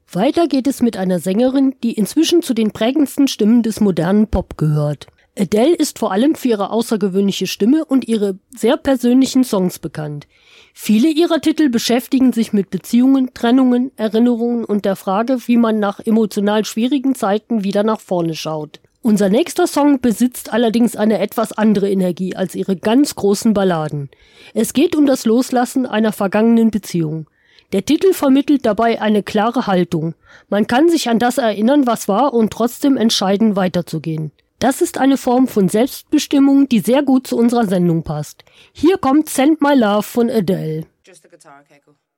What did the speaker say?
Weiter geht es mit einer Sängerin, die inzwischen zu den prägendsten Stimmen des modernen Pop gehört. Adele ist vor allem für ihre außergewöhnliche Stimme und ihre sehr persönlichen Songs bekannt. Viele ihrer Titel beschäftigen sich mit Beziehungen, Trennungen, Erinnerungen und der Frage, wie man nach emotional schwierigen Zeiten wieder nach vorne schaut. Unser nächster Song besitzt allerdings eine etwas andere Energie als ihre ganz großen Balladen. Es geht um das Loslassen einer vergangenen Beziehung. Der Titel vermittelt dabei eine klare Haltung. Man kann sich an das erinnern, was war, und trotzdem entscheiden, weiterzugehen. Das ist eine Form von Selbstbestimmung, die sehr gut zu unserer Sendung passt. Hier kommt Send My Love von Adele. Just the guitar, okay, cool.